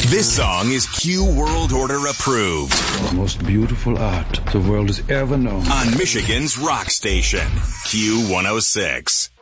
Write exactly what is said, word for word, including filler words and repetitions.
This song is Q World Order approved. The most beautiful art the world has ever known. On Michigan's rock station, Q one oh six.